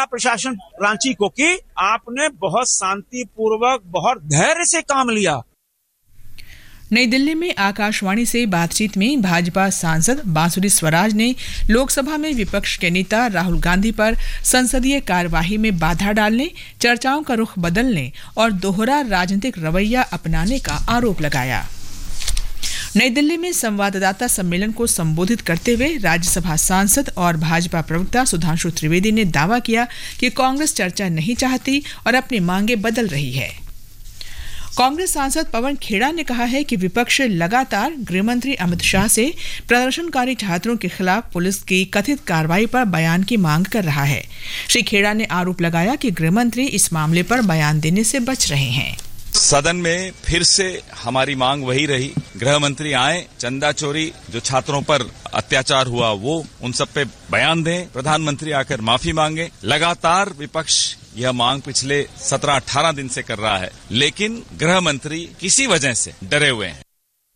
प्रशासन रांची को कि आपने बहुत शांतिपूर्वक, बहुत धैर्य से काम लिया। नई दिल्ली में आकाशवाणी से बातचीत में भाजपा सांसद बांसुरी स्वराज ने लोकसभा में विपक्ष के नेता राहुल गांधी पर संसदीय कार्यवाही में बाधा डालने, चर्चाओं का रुख बदलने और दोहरा राजनीतिक रवैया अपनाने का आरोप लगाया। नई दिल्ली में संवाददाता सम्मेलन को संबोधित करते हुए राज्यसभा सांसद और भाजपा प्रवक्ता सुधांशु त्रिवेदी ने दावा किया कि कांग्रेस चर्चा नहीं चाहती और अपनी मांगें बदल रही है। कांग्रेस सांसद पवन खेड़ा ने कहा है कि विपक्ष लगातार गृहमंत्री अमित शाह से प्रदर्शनकारी छात्रों के खिलाफ पुलिस की कथित कार्रवाई पर बयान की मांग कर रहा है। श्री खेड़ा ने आरोप लगाया कि गृहमंत्री इस मामले पर बयान देने से बच रहे हैं। सदन में फिर से हमारी मांग वही रही, गृह मंत्री आए, चंदा चोरी जो छात्रों पर अत्याचार हुआ वो उन सब पे बयान दें, प्रधानमंत्री आकर माफी मांगे। लगातार विपक्ष यह मांग पिछले 17-18 दिन से कर रहा है, लेकिन गृह मंत्री किसी वजह से डरे हुए हैं।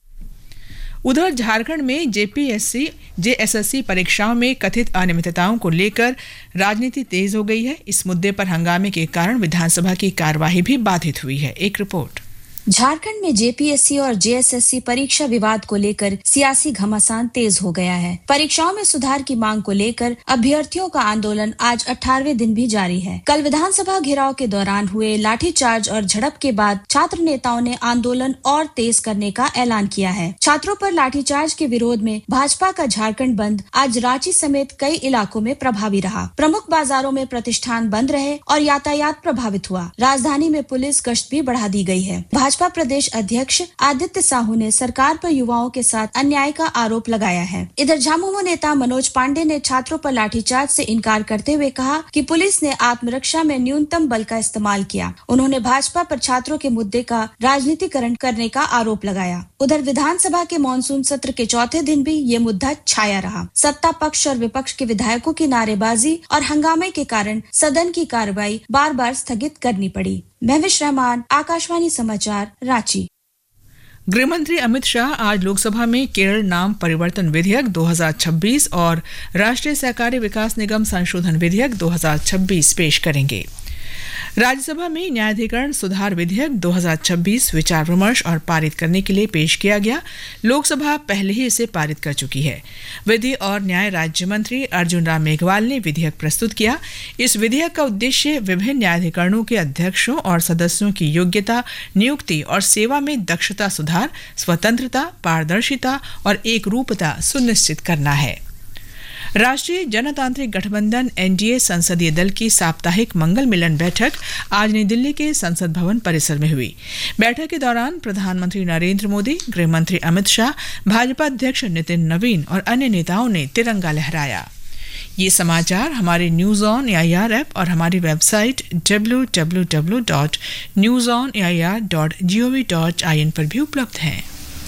उधर झारखंड में जेपीएससी जेएसएससी परीक्षाओं में कथित अनियमितताओं को लेकर राजनीति तेज हो गई है। इस मुद्दे पर हंगामे के कारण विधानसभा की कार्यवाही भी बाधित हुई है। एक रिपोर्ट। झारखंड में जेपीएससी और जेएसएससी परीक्षा विवाद को लेकर सियासी घमासान तेज हो गया है। परीक्षाओं में सुधार की मांग को लेकर अभ्यर्थियों का आंदोलन आज 18वें दिन भी जारी है। कल विधानसभा घेराव के दौरान हुए लाठीचार्ज और झड़प के बाद छात्र नेताओं ने आंदोलन और तेज करने का ऐलान किया है। छात्रों पर लाठीचार्ज के विरोध में भाजपा का झारखंड बंद आज रांची समेत कई इलाकों में प्रभावी रहा। प्रमुख बाजारों में प्रतिष्ठान बंद रहे और यातायात प्रभावित हुआ। राजधानी में पुलिस गश्त भी बढ़ा दी गई है। भाजपा प्रदेश अध्यक्ष आदित्य साहू ने सरकार पर युवाओं के साथ अन्याय का आरोप लगाया है। इधर झामुमो नेता मनोज पांडे ने छात्रों पर लाठीचार्ज से इनकार करते हुए कहा कि पुलिस ने आत्मरक्षा में न्यूनतम बल का इस्तेमाल किया। उन्होंने भाजपा पर छात्रों के मुद्दे का राजनीतिकरण करने का आरोप लगाया। उधर विधानसभा के मानसून सत्र के चौथे दिन भी ये मुद्दा छाया रहा। सत्ता पक्ष और विपक्ष के विधायकों की नारेबाजी और हंगामे के कारण सदन की कार्रवाई बार बार स्थगित करनी पड़ी। महविश रहमान, आकाशवाणी समाचार, रांची। गृहमंत्री अमित शाह आज लोकसभा में केरल नाम परिवर्तन विधेयक 2026 और राष्ट्रीय सहकारी विकास निगम संशोधन विधेयक 2026 पेश करेंगे। राज्यसभा में न्यायाधिकरण सुधार विधेयक 2026 विचार विमर्श और पारित करने के लिए पेश किया गया। लोकसभा पहले ही इसे पारित कर चुकी है। विधि और न्याय राज्य मंत्री अर्जुन राम मेघवाल ने विधेयक प्रस्तुत किया। इस विधेयक का उद्देश्य विभिन्न न्यायाधिकरणों के अध्यक्षों और सदस्यों की योग्यता, नियुक्ति और सेवा में दक्षता सुधार, स्वतंत्रता, पारदर्शिता और एकरूपता सुनिश्चित करना है। राष्ट्रीय जनतांत्रिक गठबंधन एनडीए संसदीय दल की साप्ताहिक मंगल मिलन बैठक आज नई दिल्ली के संसद भवन परिसर में हुई। बैठक के दौरान प्रधानमंत्री नरेंद्र मोदी, गृहमंत्री अमित शाह, भाजपा अध्यक्ष नितिन नवीन और अन्य नेताओं ने तिरंगा लहराया। ये समाचार हमारे न्यूज ऑन एआईआर ऐप और हमारी वेबसाइट www.newsonair.gov.in पर भी उपलब्ध हैं।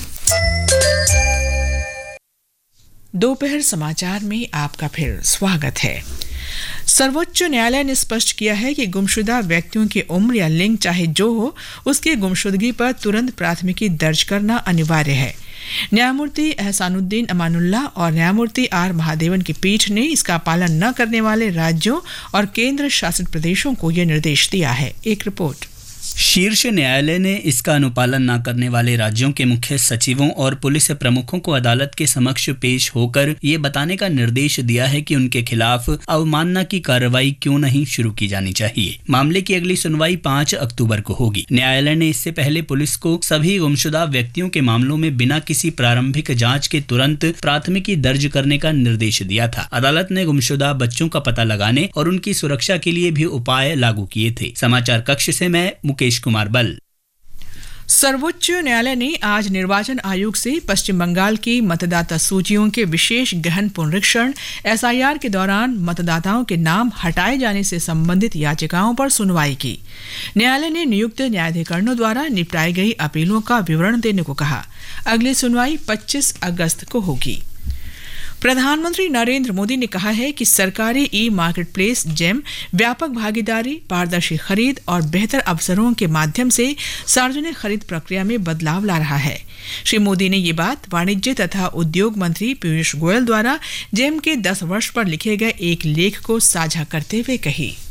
दोपहर समाचार में आपका फिर स्वागत है। सर्वोच्च न्यायालय ने स्पष्ट किया है कि गुमशुदा व्यक्तियों की उम्र या लिंग चाहे जो हो, उसकी गुमशुदगी पर तुरंत प्राथमिकी दर्ज करना अनिवार्य है। न्यायमूर्ति एहसानुद्दीन अमानुल्लाह और न्यायमूर्ति आर महादेवन की पीठ ने इसका पालन न करने वाले राज्यों और केंद्र शासित प्रदेशों को यह निर्देश दिया है। एक रिपोर्ट। शीर्ष न्यायालय ने इसका अनुपालन न करने वाले राज्यों के मुख्य सचिवों और पुलिस प्रमुखों को अदालत के समक्ष पेश होकर ये बताने का निर्देश दिया है कि उनके खिलाफ अवमानना की कार्रवाई क्यों नहीं शुरू की जानी चाहिए। मामले की अगली सुनवाई 5 अक्टूबर को होगी। न्यायालय ने इससे पहले पुलिस को सभी गुमशुदा व्यक्तियों के मामलों में बिना किसी प्रारंभिक जांच के तुरंत प्राथमिकी दर्ज करने का निर्देश दिया था। अदालत ने गुमशुदा बच्चों का पता लगाने और उनकी सुरक्षा के लिए भी उपाय लागू किए थे। समाचार कक्ष से मैं मुकेश कुमार बल। सर्वोच्च न्यायालय ने आज निर्वाचन आयोग से पश्चिम बंगाल की मतदाता सूचियों के विशेष गहन पुनरीक्षण एसआईआर के दौरान मतदाताओं के नाम हटाए जाने से संबंधित याचिकाओं पर सुनवाई की। न्यायालय ने नियुक्त न्यायाधिकरणों द्वारा निपटाई गई अपीलों का विवरण देने को कहा। अगली सुनवाई 25 अगस्त को होगी। प्रधानमंत्री नरेंद्र मोदी ने कहा है कि सरकारी ई मार्केट प्लेस जेम व्यापक भागीदारी, पारदर्शी खरीद और बेहतर अवसरों के माध्यम से सार्वजनिक खरीद प्रक्रिया में बदलाव ला रहा है। श्री मोदी ने ये बात वाणिज्य तथा उद्योग मंत्री पीयूष गोयल द्वारा जेम के 10 वर्ष पर लिखे गए एक लेख को साझा करते हुए कही।